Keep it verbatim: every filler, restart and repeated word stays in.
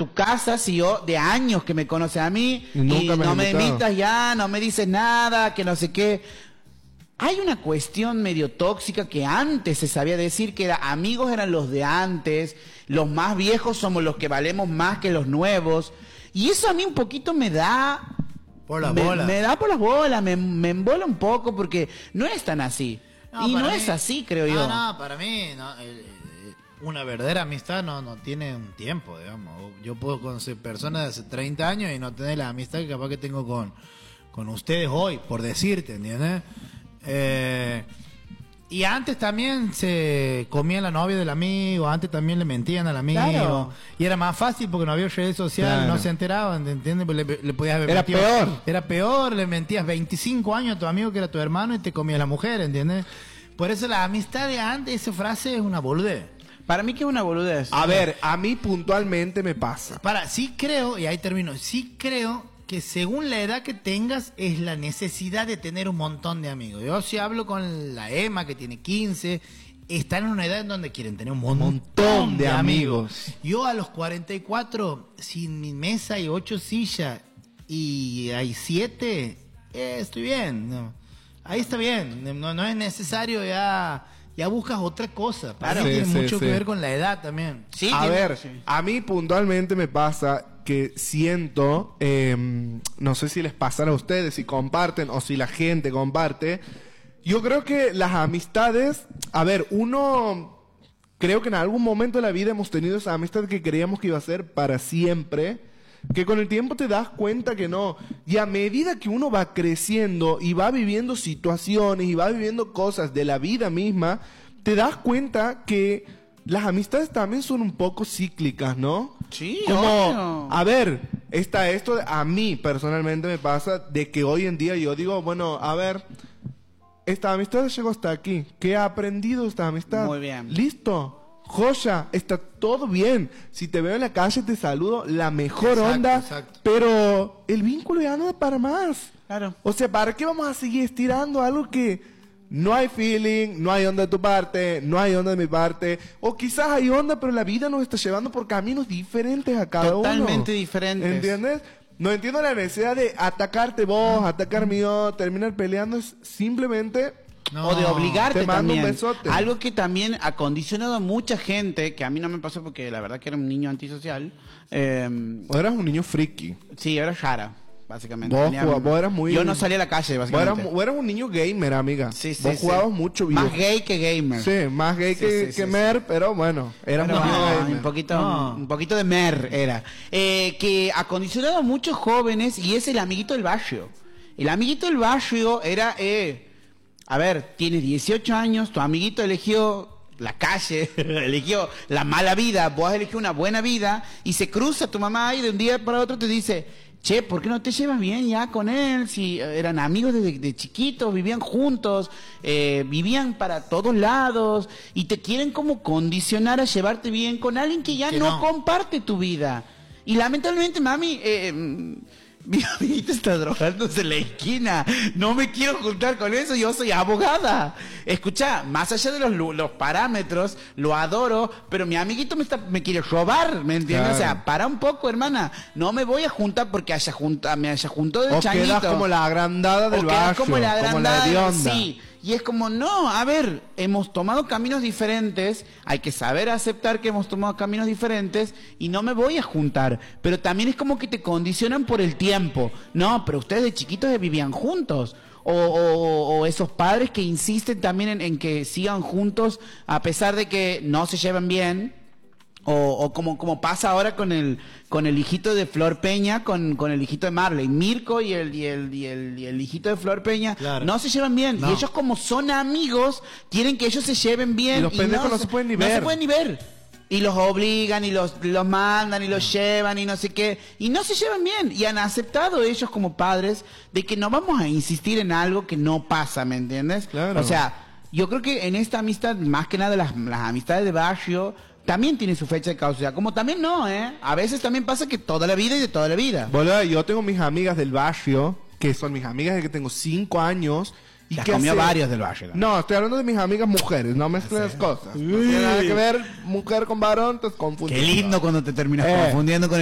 tu casa si yo de años que me conoces a mí Y y, nunca me no has me invitado. invitas ya, no me dices nada, que no sé qué? Hay una cuestión medio tóxica que antes se sabía decir que era, amigos eran los de antes, los más viejos somos los que valemos más que los nuevos. Y eso a mí un poquito me da... Por las me, bolas. me da por las bolas, me, me embola un poco porque no es tan así. No, y para no mí- es así, creo no, yo. No, para mí, no, eh, eh, una verdadera amistad no, no tiene un tiempo, digamos. Yo puedo conocer personas de hace treinta años y no tener la amistad que capaz que tengo con, con ustedes hoy, por decirte, ¿entiendes? Eh, y antes también se comía la novia del amigo, antes también le mentían al amigo. Claro. Y era más fácil porque no había redes sociales, Claro. no se enteraban, ¿entiendes? Pues le, le podías haber Era mentido- peor. Era peor, le mentías veinticinco años a tu amigo que era tu hermano y te comías la mujer, ¿entiendes? Por eso la amistad de antes, esa frase es una boludez. Para mí que es una boludez. A ver, a mí puntualmente me pasa. Para, sí creo, y ahí termino, sí creo que según la edad que tengas es la necesidad de tener un montón de amigos. Yo si hablo con la Emma que tiene quince, están en una edad en donde quieren tener un montón, Montón de de amigos. amigos. Yo a los cuarenta y cuatro, sin mi mesa y ocho sillas y hay siete, eh, estoy bien. No. Ahí está bien, no, no es necesario ya... Ya buscas otra cosa. Para Claro. mí Sí, tiene sí, mucho sí. que ver con la edad también. Sí, a tiene- ver, sí. a mí puntualmente me pasa que siento, eh, no sé si les pasará a ustedes, si comparten o si la gente comparte. Yo creo que las amistades, a ver, uno, creo que en algún momento de la vida hemos tenido esa amistad que creíamos que iba a ser para siempre, que con el tiempo te das cuenta que no. Y a medida que uno va creciendo y va viviendo situaciones y va viviendo cosas de la vida misma, te das cuenta que las amistades también son un poco cíclicas, ¿no? Sí, Como, obvio. a ver, está esto, a mí personalmente me pasa de que hoy en día yo digo, bueno, a ver, esta amistad llegó hasta aquí. ¿Qué he aprendido de esta amistad? Muy bien. Listo. Joya, está todo bien. Si te veo en la calle te saludo, la mejor Exacto, onda, exacto. pero el vínculo ya no da para más. Claro. O sea, ¿para qué vamos a seguir estirando algo que no hay feeling, no hay onda de tu parte, no hay onda de mi parte? O quizás hay onda, pero la vida nos está llevando por caminos diferentes a cada uno. Totalmente diferentes. ¿Entiendes? No entiendo la necesidad de atacarte vos, atacarme yo, terminar peleando. Es simplemente... No. O de obligarte Te mando un también. besote. Algo que también ha condicionado a mucha gente, que a mí no me pasó porque la verdad que era un niño antisocial. Eh, Vos eras un niño friki. sí, era Shara, básicamente. Vos Tenía- jugabas- vos eras muy- Yo no salía a la calle, Vos básicamente. eras, vos eras un niño gamer, amiga. Sí, sí, Vos sí. jugabas mucho Más video. gay que gamer. Sí, más gay Sí, que, sí, que sí, mer, pero bueno, eras Pero un niño no, gamer. un poquito, No. un poquito de mer era. Eh, que ha condicionado a muchos jóvenes y es el amiguito del barrio. El amiguito del barrio era, eh, a ver, tienes dieciocho años, tu amiguito eligió la calle, eligió la mala vida, vos has elegido una buena vida y se cruza tu mamá y de un día para otro te dice, che, ¿por qué no te llevas bien ya con él? Si eran amigos desde de chiquitos, vivían juntos, eh, vivían para todos lados y te quieren como condicionar a llevarte bien con alguien que ya Que no, no. comparte tu vida. Y lamentablemente, mami, eh, mm, mi amiguita está drogándose en la esquina. No me quiero juntar con eso, yo soy abogada. Escucha, más allá de los, lu- los parámetros, lo adoro, pero mi amiguito me está, me quiere robar, ¿me entiendes? Claro. O sea, para un poco, hermana. No me voy a juntar porque haya junta, me haya juntado de O changuito. quedas como la agrandada del O quedas barrio, como la como la agrandada, hedionda. sí. Y es como, no, a ver, hemos tomado caminos diferentes, hay que saber aceptar que hemos tomado caminos diferentes y no me voy a juntar. Pero también es como que te condicionan por el tiempo. No, pero ustedes de chiquitos vivían juntos. O, o- o esos padres que insisten también en, en que sigan juntos a pesar de que no se llevan bien. O, o como, como pasa ahora con el con el hijito de Flor Peña, con, con el hijito de Marley. Mirko y el, y el, y el, y el hijito de Flor Peña Claro. no se llevan bien. No. Y ellos como son amigos, quieren que ellos se lleven bien. Y los pendejos no se pueden ni No ver. se pueden ni ver. Y los obligan, y los, los mandan, y los llevan, y no sé qué. Y no se llevan bien. Y han aceptado ellos como padres de que no vamos a insistir en algo que no pasa, ¿me entiendes? Claro. O sea, yo creo que en esta amistad, más que nada las, las amistades de barrio, también tiene su fecha de caducidad. Como también no, ¿eh? A veces también pasa que toda la vida y de toda la vida. Boludo, yo tengo mis amigas del barrio, que son mis amigas de que tengo cinco años. Y Te has que comido hace- varios del barrio. No, estoy hablando de mis amigas mujeres, no mezcles las cosas. No tiene nada que ver mujer con varón, te confundes. Qué lindo cuando te terminas Eh. confundiendo con